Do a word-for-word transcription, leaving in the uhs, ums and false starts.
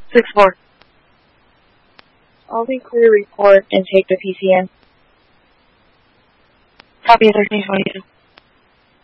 six four. I'll be clear report and take the P C N. Copy thirteen twenty-two.